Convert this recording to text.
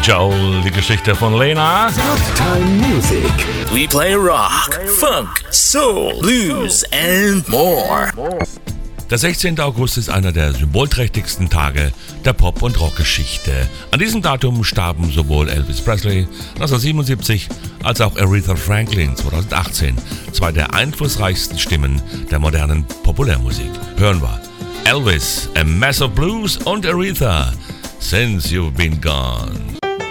Joel, die Geschichte von Lena. Good Time Music. We play rock, funk, soul, blues and more. Der 16. August ist einer der symbolträchtigsten Tage der Pop- und Rockgeschichte. An diesem Datum starben sowohl Elvis Presley 1977 als auch Aretha Franklin 2018, zwei der einflussreichsten Stimmen der modernen Populärmusik. Hören wir Elvis, A Mess of Blues und Aretha, Since You've Been Gone.